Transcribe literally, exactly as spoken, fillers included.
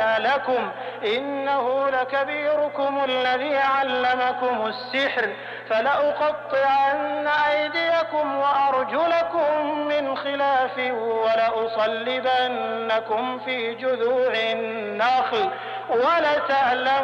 أن لكم إنه لكبيركم الذي علمكم السحر فلأقطعن أيديكم وأرجلكم من خلاف ولأصلبنكم في جذوع النخل ولتعلمن